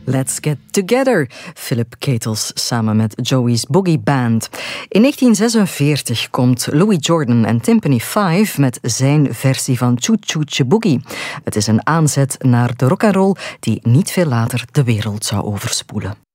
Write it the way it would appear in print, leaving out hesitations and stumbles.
Let's Get Together, Philip Ketels samen met Joey's Boogie Band. In 1946 komt Louis Jordan en Tympany 5 met zijn versie van Choo Choo Boogie. Het is een aanzet naar de rock'n'roll die niet veel later de wereld zou overspoelen.